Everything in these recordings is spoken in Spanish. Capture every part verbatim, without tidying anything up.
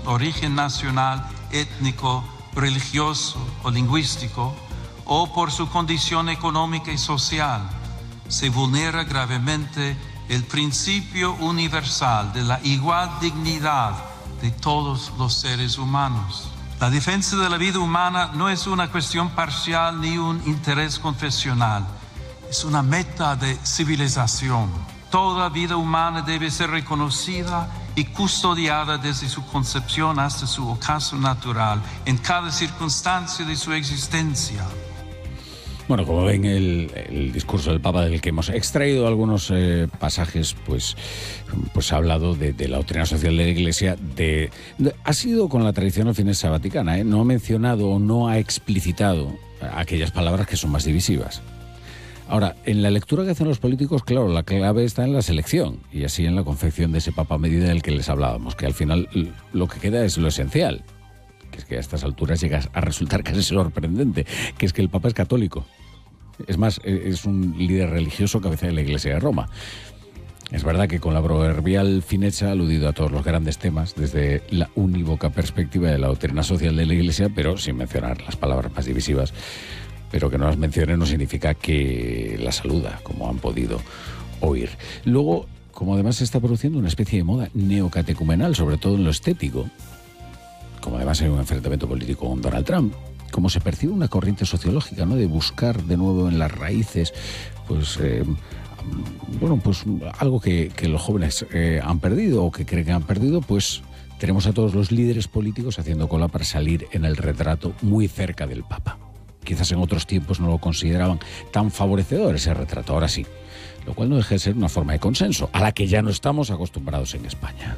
origen nacional, étnico, religioso o lingüístico, o por su condición económica y social, se vulnera gravemente el principio universal de la igual dignidad de todos los seres humanos. La defensa de la vida humana no es una cuestión parcial ni un interés confesional, es una meta de civilización. Toda vida humana debe ser reconocida y custodiada desde su concepción hasta su ocaso natural, en cada circunstancia de su existencia. Bueno, como ven, el, el discurso del Papa, del que hemos extraído algunos eh, pasajes, pues, pues ha hablado de, de la doctrina social de la Iglesia. De, de, ha sido con la tradición finesa vaticana, ¿eh? No ha mencionado o no ha explicitado aquellas palabras que son más divisivas. Ahora, en la lectura que hacen los políticos, claro, la clave está en la selección y así en la confección de ese Papa a medida del que les hablábamos, que al final lo que queda es lo esencial, que es que a estas alturas llega a resultar casi sorprendente, que es que el Papa es católico. Es más, es un líder religioso cabeza de la Iglesia de Roma. Es verdad que con la proverbial fineza ha aludido a todos los grandes temas desde la unívoca perspectiva de la doctrina social de la Iglesia, pero sin mencionar las palabras más divisivas. Pero que no las mencione no significa que la saluda, como han podido oír. Luego, como además se está produciendo una especie de moda neocatecumenal, sobre todo en lo estético, como además hay un enfrentamiento político con Donald Trump, como se percibe una corriente sociológica, ¿no?, de buscar de nuevo en las raíces, pues, eh, bueno, pues algo que, que los jóvenes eh, han perdido o que creen que han perdido, pues tenemos a todos los líderes políticos haciendo cola para salir en el retrato muy cerca del Papa. Quizás en otros tiempos no lo consideraban tan favorecedor ese retrato, ahora sí. Lo cual no deja de ser una forma de consenso, a la que ya no estamos acostumbrados en España.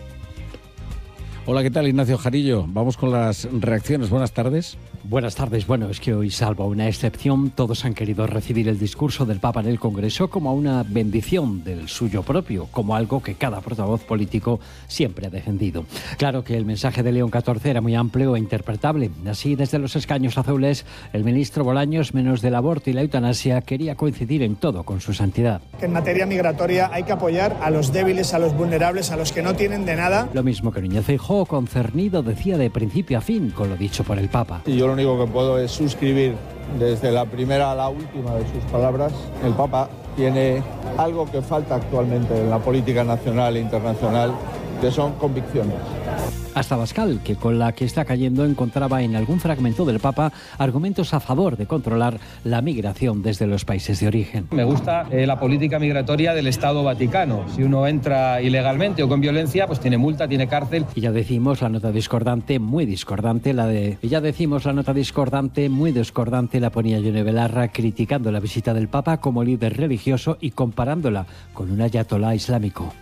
Hola, ¿qué tal, Ignacio Jarillo? Vamos con las reacciones. Buenas tardes. Buenas tardes. Bueno, es que hoy, salvo una excepción, todos han querido recibir el discurso del Papa en el Congreso como una bendición del suyo propio, como algo que cada portavoz político siempre ha defendido. Claro que el mensaje de León catorce era muy amplio e interpretable. Así, desde los escaños azules, el ministro Bolaños, menos del aborto y la eutanasia, quería coincidir en todo con su santidad. Que en materia migratoria hay que apoyar a los débiles, a los vulnerables, a los que no tienen de nada. Lo mismo que Núñez Feijóo, concernido, decía de principio a fin con lo dicho por el Papa. Y yo lo único que puedo es suscribir desde la primera a la última de sus palabras. El Papa tiene algo que falta actualmente en la política nacional e internacional, que son convicciones. Hasta Abascal, que con la que está cayendo encontraba en algún fragmento del Papa argumentos a favor de controlar la migración desde los países de origen. Me gusta eh, la política migratoria del Estado Vaticano. Si uno entra ilegalmente o con violencia, pues tiene multa, tiene cárcel. Y ya decimos la nota discordante, muy discordante, la de... Y ya decimos la nota discordante, muy discordante, la ponía Yone Belarra criticando la visita del Papa como líder religioso y comparándola con un ayatolá islámico.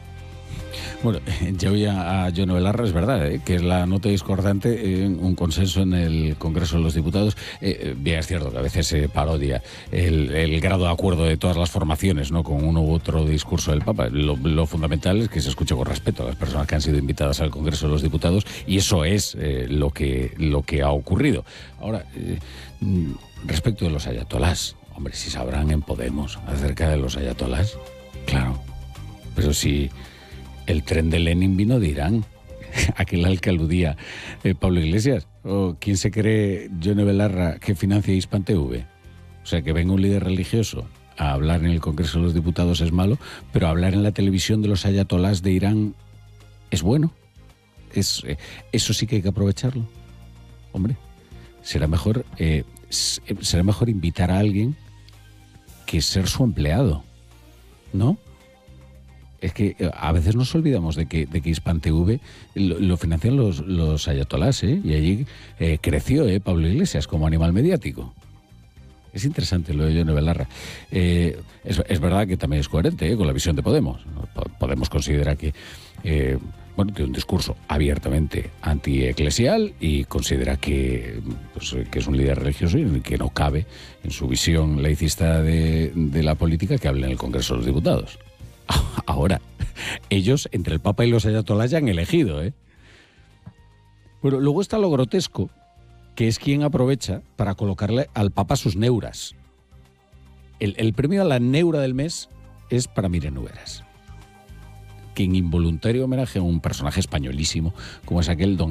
Bueno, ya oía a Yone Belarra, es verdad, ¿eh?, que es la nota discordante, eh, un consenso en el Congreso de los Diputados. Eh, bien, es cierto que a veces se parodia el, el grado de acuerdo de todas las formaciones, ¿no?, con uno u otro discurso del Papa. Lo, lo fundamental es que se escuche con respeto a las personas que han sido invitadas al Congreso de los Diputados, y eso es eh, lo que, lo que ha ocurrido. Ahora, eh, respecto de los ayatolás, hombre, si sabrán en Podemos acerca de los ayatolás, claro, pero si... El tren de Lenin vino de Irán, aquel al que aludía eh, Pablo Iglesias. ¿O quién se cree Yone Belarra que financia Hispan T V? O sea, que venga un líder religioso a hablar en el Congreso de los Diputados es malo, pero hablar en la televisión de los ayatolás de Irán es bueno. Es, eh, eso sí que hay que aprovecharlo. Hombre, será mejor, eh, será mejor invitar a alguien que ser su empleado, ¿no? Es que a veces nos olvidamos de que, de que Hispan T V lo, lo financian los, los ayatolás, ¿eh? Y allí eh, creció ¿eh? Pablo Iglesias como animal mediático. Es interesante lo de Yone Belarra. Eh, es, es verdad que también es coherente ¿eh? con la visión de Podemos. Podemos considerar que eh, bueno, tiene un discurso abiertamente antieclesial y considera que, pues, que es un líder religioso y que no cabe en su visión laicista de, de la política que hable en el Congreso de los Diputados. Ahora, ellos, entre el Papa y los ayatolás, ya han elegido, ¿eh? Bueno, luego está lo grotesco, que es quien aprovecha para colocarle al Papa sus neuras. El, el premio a la neura del mes es para Miren Uberas, que en involuntario homenaje a un personaje españolísimo como es aquel don